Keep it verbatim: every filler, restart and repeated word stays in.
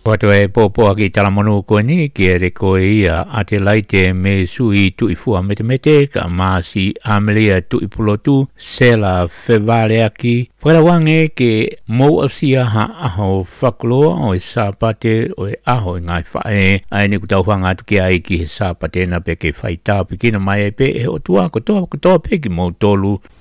Koto e popo ki talamonu ko ni ki e ko ia ate laite me sui tu i fua mete mete ka masi amelia tu i pulotu sela fevale aki Whara wange ke mou asia ha aho whakloa o e sāpate o e aho i ngai whae ai ni kutau whanga atu ki ai ki he sāpate na pe ke whaitau pe kina mai e pe e o tua kotoa kotoa pe ki mou tolu